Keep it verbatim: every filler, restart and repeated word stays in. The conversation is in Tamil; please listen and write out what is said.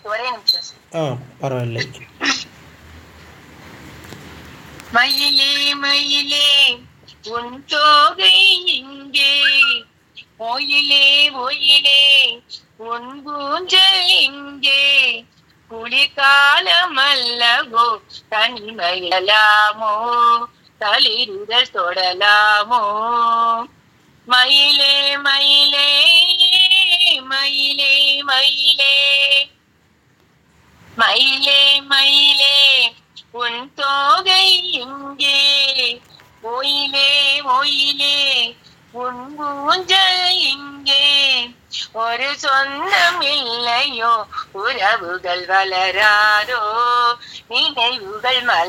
ஒரே நிமிஷம் சார். ஆ பரவாயில்லை. மயிலே மயிலே உன் தோகை இங்கே, ஒயிலே ஒயிலே உன் கூஞ்சல் இங்கே, குளிர்காலம் அல்லவோ தனிமையலாமோ, தளிருதல் தொடலாமோ. மயிலே மயிலே மயிலே மயிலே மயிலே மயிலே உன் தோகை இங்கே, ஒயிலே ஒயிலே உன் ஊஞ்சல் இங்கே, ஒரு சொந்தம் இல்லையோ உறவுகள் வளராதோ, நினைவுகள் மல